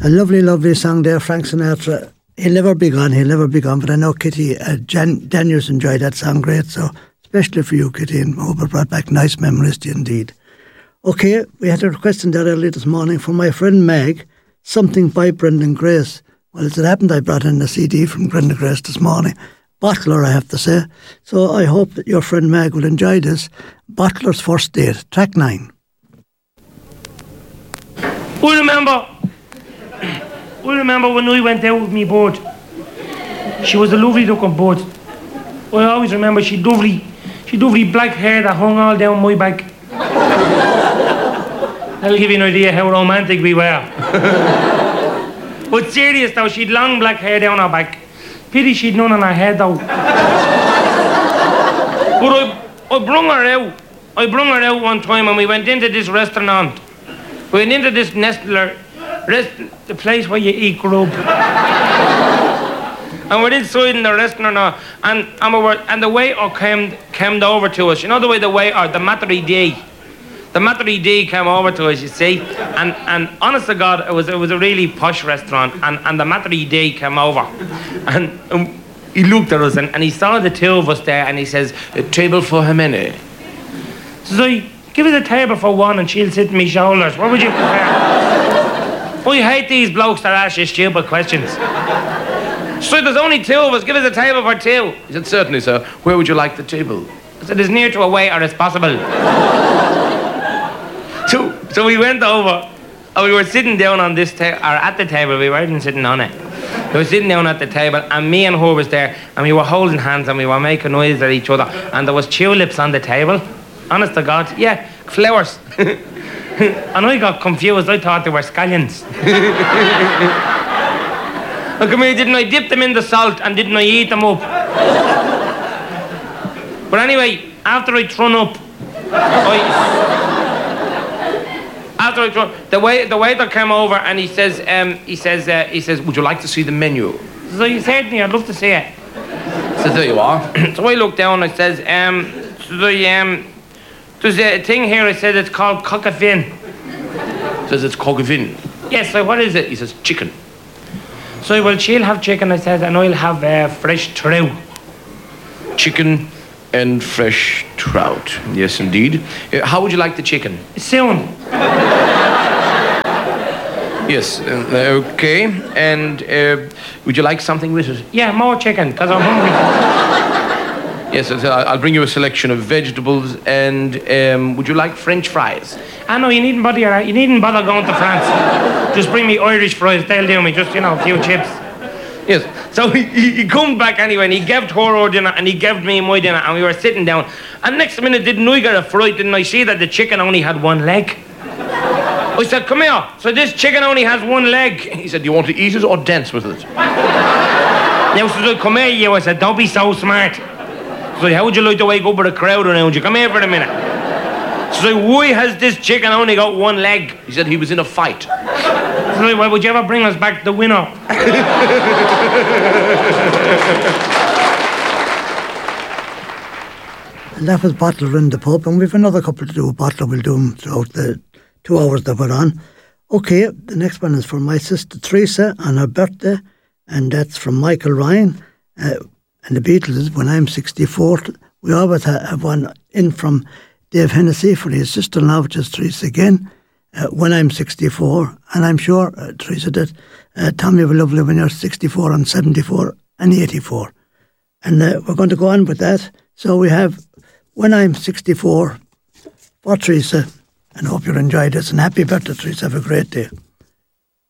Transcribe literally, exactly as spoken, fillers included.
A lovely, lovely song there, Frank Sinatra. He'll never be gone, he'll never be gone, but I know Kitty, uh, Jan, Daniels enjoyed that song great, so especially for you, Kitty, and I hope it brought back nice memories to you indeed. Okay, we had a request in there early this morning from my friend Meg, Something by Brendan Grace. Well, as it happened, I brought in a C D from Brendan Grace this morning. Bottler, I have to say. So I hope that your friend Meg will enjoy this. Bottler's First Date, track nine. We remember, we remember when we went out with me boat. She was a lovely looking boat. I always remember she lovely, she lovely black hair that hung all down my back. That'll give you an idea how romantic we were. But serious though, she'd long black hair down her back. Pity she'd none on her head though. But I, I brung her out. I brung her out one time and we went into this restaurant. We went into this Nestler, rest, the place where you eat grub. And we're inside in the restaurant and, and, we were, and the waiter came, came over to us. You know the way the waiter, the maitre d'. The maitre d' came over to us, you see, and, and honest to God, it was, it was a really posh restaurant, and, and the maitre d' came over, and um, he looked at us, and, and he saw the two of us there, and he says, a table for how many? So I, give us a table for one, and she'll sit on my shoulders. What would you prefer? I hate these blokes that ask you stupid questions. So there's only two of us, give us a table for two. He said, certainly, sir. Where would you like the table? I said, as near to a waiter as possible. So, so we went over, and we were sitting down on this table, or at the table, we weren't sitting on it. We were sitting down at the table, and me and her was there, and we were holding hands, and we were making noise at each other, and there was tulips on the table. Honest to God, yeah, flowers. And I got confused, I thought they were scallions. Look at me, didn't I dip them in the salt, and didn't I eat them up? But anyway, after I thrown up, I... After I throw, the way the waiter came over and he says, um, he says, uh, he says, would you like to see the menu? So you said to me, I'd love to see it. So there you are. So I looked down and I says, um, so the, um, there's a thing here. I said it's called cockafin. Says it's cockafin. Yes. So what is it? He says chicken. So well, she'll have chicken. I said, and I'll have uh, fresh trout. Chicken and fresh trout. Yes, indeed. Uh, how would you like the chicken? Soon. Yes, uh, okay. And uh, would you like something with it? Yeah, more chicken, because I'm hungry. Yes, I'll bring you a selection of vegetables. And um, would you like French fries? I know, you needn't bother, you needn't bother going to France. Just bring me Irish fries, they'll do me. Just, you know, a few chips. Yes, so he, he, he comes back anyway, and he gave her her dinner, and he gave me my dinner, and we were sitting down. And next minute, didn't I get a fright? Didn't I see that the chicken only had one leg? I said, come here. So this chicken only has one leg. He said, do you want to eat it or dance with it? Now, so I said, come here, you. I said, don't be so smart. So how would you like to wake up with a crowd around you? Come here for a minute. So why has this chicken only got one leg? He said he was in a fight. So well, would you ever bring us back the winner? And that was Bottler in the pub, and we've another couple to do. Bottler will do them throughout the two hours that we're on. Okay, the next one is from my sister Teresa on her birthday, and that's from Michael Ryan. Uh, and the Beatles, when I'm sixty-four, we always have one in from Dave Hennessy for his sister-in-law, which is Teresa again, uh, when I'm sixty-four. And I'm sure, uh, Teresa, that uh, Tommy will love you when you're sixty-four and seventy-four and eighty-four. And uh, we're going to go on with that. So we have When I'm sixty-four for Teresa. And I hope you'll enjoy this. And happy birthday, Teresa. Have a great day.